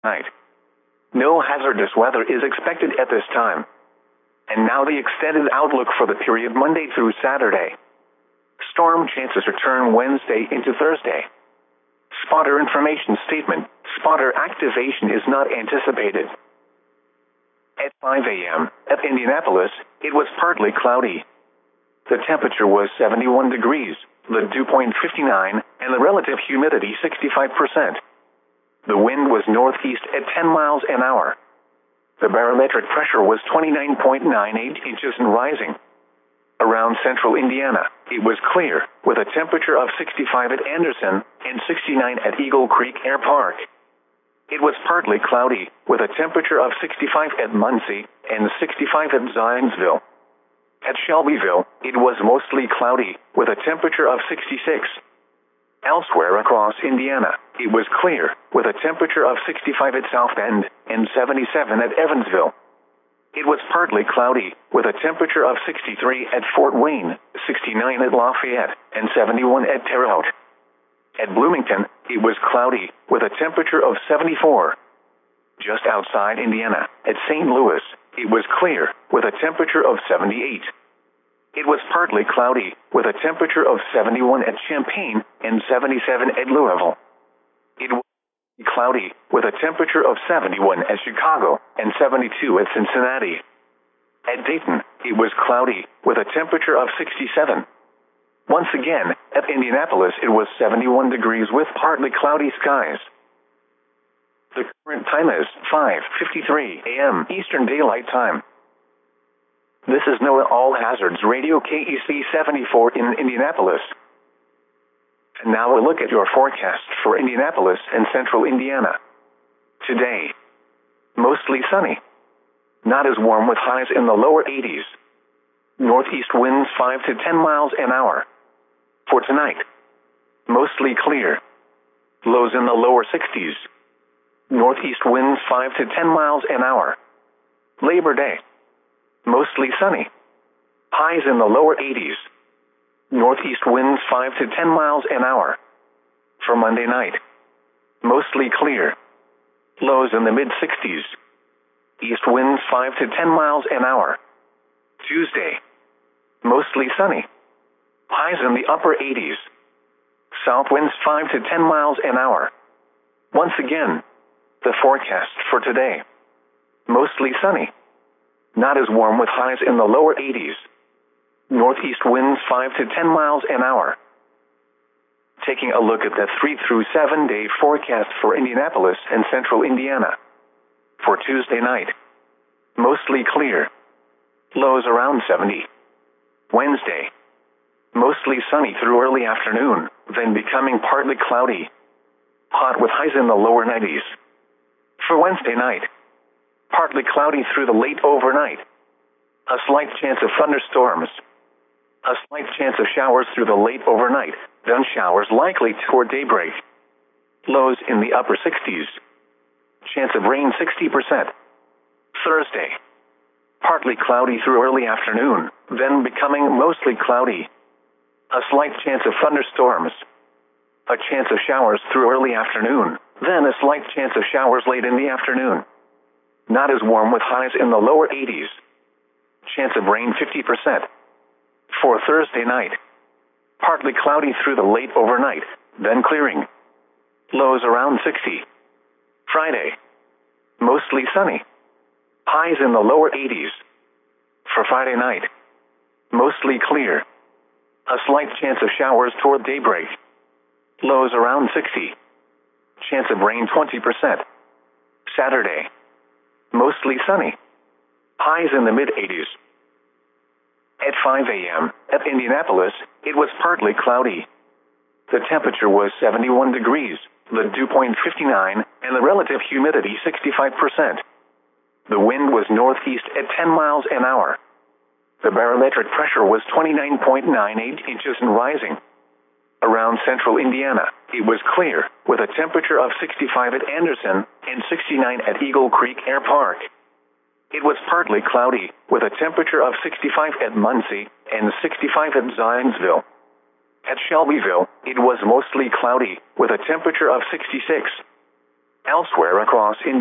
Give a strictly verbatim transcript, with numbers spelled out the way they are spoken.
night. No hazardous weather is expected at this time. And now the extended outlook for the period Monday through Saturday. Storm chances return Wednesday into Thursday. Spotter information statement. Spotter activation is not anticipated. At five a.m. at Indianapolis, it was partly cloudy. The temperature was seventy-one degrees, the dew point fifty-nine, and the relative humidity sixty-five percent. The wind was northeast at ten miles an hour. The barometric pressure was twenty-nine point nine eight inches and rising. Around central Indiana, it was clear, with a temperature of sixty-five at Anderson and sixty-nine at Eagle Creek Air Park. It was partly cloudy, with a temperature of sixty-five at Muncie and sixty-five at Zionsville. At Shelbyville, it was mostly cloudy, with a temperature of sixty-six. Elsewhere across Indiana, it was clear, with a temperature of sixty-five at South Bend and seventy-seven at Evansville. It was partly cloudy, with a temperature of sixty-three at Fort Wayne, sixty-nine at Lafayette, and seventy-one at Terre Haute. At Bloomington, it was cloudy, with a temperature of seventy-four. Just outside Indiana, at Saint Louis, it was clear, with a temperature of seventy-eight. It was partly cloudy, with a temperature of seventy-one at Champaign and seventy-seven at Louisville. It was cloudy, with a temperature of seventy-one at Chicago and seventy-two at Cincinnati. At Dayton, it was cloudy, with a temperature of sixty-seven. Once again, at Indianapolis, it was seventy-one degrees with partly cloudy skies. The current time is five fifty-three a.m. Eastern Daylight Time. This is NOAA All Hazards Radio K E C seventy-four in Indianapolis. And now a look at your forecast for Indianapolis and central Indiana. Today, mostly sunny. Not as warm with highs in the lower eighties. Northeast winds five to ten miles an hour. For tonight, mostly clear. Lows in the lower sixties. Northeast winds five to ten miles an hour. Labor Day, mostly sunny. Highs in the lower eighties. Northeast winds five to ten miles an hour. For Monday night, mostly clear. Lows in the mid sixties. East winds five to ten miles an hour. Tuesday, mostly sunny. Highs in the upper eighties. South winds five to ten miles an hour. Once again, the forecast for today. Mostly sunny. Not as warm with highs in the lower eighties. Northeast winds five to ten miles an hour. Taking a look at the three through seven day forecast for Indianapolis and central Indiana. For Tuesday night, mostly clear. Lows around seventy. Wednesday, mostly sunny through early afternoon, then becoming partly cloudy. Hot with highs in the lower nineties. For Wednesday night, partly cloudy through the late overnight. A slight chance of thunderstorms. A slight chance of showers through the late overnight, then showers likely toward daybreak. Lows in the upper sixties. Chance of rain sixty percent. Thursday, partly cloudy through early afternoon, then becoming mostly cloudy. A slight chance of thunderstorms. A chance of showers through early afternoon, then a slight chance of showers late in the afternoon. Not as warm with highs in the lower eighties. Chance of rain fifty percent. For Thursday night, partly cloudy through the late overnight, then clearing. Lows around sixty. Friday, mostly sunny. Highs in the lower eighties. For Friday night, mostly clear. A slight chance of showers toward daybreak. Lows around sixty. Chance of rain twenty percent. Saturday, mostly sunny. Highs in the mid eighties. At five a.m. at Indianapolis, it was partly cloudy. The temperature was seventy-one degrees, the dew point fifty-nine, and the relative humidity sixty-five percent. The wind was northeast at ten miles an hour. The barometric pressure was twenty-nine point nine eight inches and rising. Around central Indiana, it was clear, with a temperature of sixty-five at Anderson and sixty-nine at Eagle Creek Air Park. It was partly cloudy, with a temperature of sixty-five at Muncie and sixty-five at Zionsville. At Shelbyville, it was mostly cloudy, with a temperature of sixty-six. Elsewhere across India.